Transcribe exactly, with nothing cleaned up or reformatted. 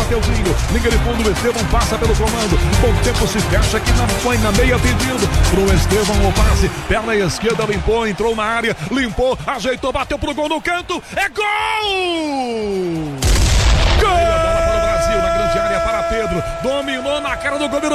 Mateuzinho, linha de fundo, o Estevão passa pelo comando. Bom tempo se fecha aqui na, põe na meia pedindo pro Estevão o passe. Perna esquerda limpou, entrou na área, limpou, ajeitou, bateu pro gol no canto. É gol! Gol! A bola para o Brasil, na grande área para Pedro. Dominou na cara do goleiro.